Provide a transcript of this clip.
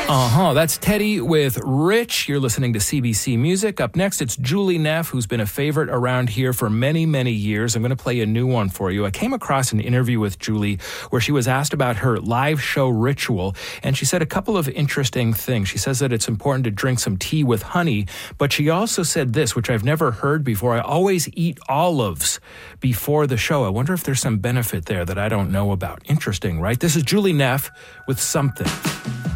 That's Teddy with Rich. You're listening to CBC Music. Up next, it's Julie Neff, who's been a favorite around here for many, many years. I'm going to play a new one for you. I came across an interview with Julie where she was asked about her live show ritual, and she said a couple of interesting things. She says that it's important to drink some tea with honey, but she also said this, which I've never heard before. I always eat olives before the show. I wonder if there's some benefit there that I don't know about. Interesting, right? This is Julie Neff with Something.